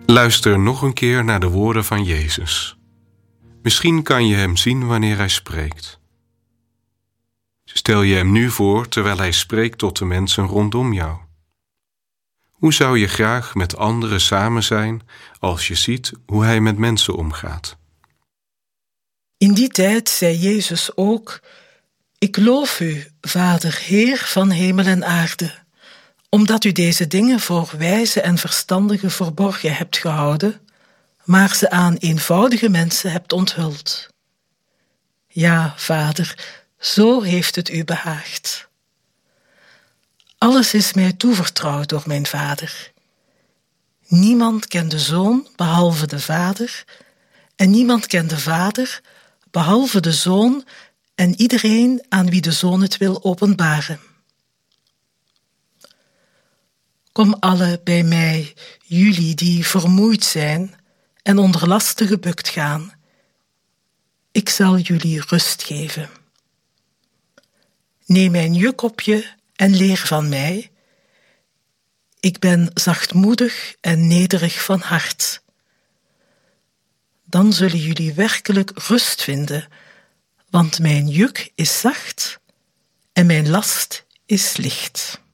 Luister nog een keer naar de woorden van Jezus. Misschien kan je hem zien wanneer hij spreekt. Stel je hem nu voor terwijl hij spreekt tot de mensen rondom jou. Hoe zou je graag met anderen samen zijn als je ziet hoe hij met mensen omgaat? In die tijd zei Jezus ook: Ik loof u, Vader, Heer van hemel en aarde, omdat u deze dingen voor wijze en verstandigen verborgen hebt gehouden, maar ze aan eenvoudige mensen hebt onthuld. Ja, Vader, zo heeft het u behaagd. Alles is mij toevertrouwd door mijn Vader. Niemand kent de Zoon behalve de Vader, en niemand kent de Vader behalve de Zoon en iedereen aan wie de Zoon het wil openbaren. Kom alle bij mij, jullie die vermoeid zijn en onder lasten gebukt gaan. Ik zal jullie rust geven. Neem mijn juk op je en leer van mij. Ik ben zachtmoedig en nederig van hart. Dan zullen jullie werkelijk rust vinden, want mijn juk is zacht en mijn last is licht.